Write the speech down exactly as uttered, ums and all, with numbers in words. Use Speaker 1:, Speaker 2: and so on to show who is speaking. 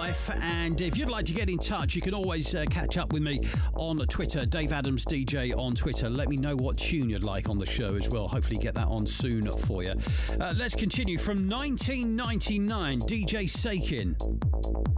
Speaker 1: life. And if you'd like to get in touch, you can always uh, catch up with me on Twitter, Dave Adams D J on Twitter. Let me know what tune you'd like on the show as well. Hopefully get that on soon for you. Uh, let's continue from nineteen ninety-nine, D J Sakin.